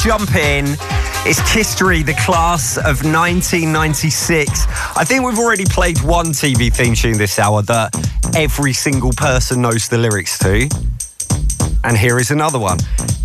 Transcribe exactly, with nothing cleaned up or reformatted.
jump in. It's History, the class of nineteen ninety-six. I think we've already played one T V theme tune this hour that every single person knows the lyrics to. And here is another one.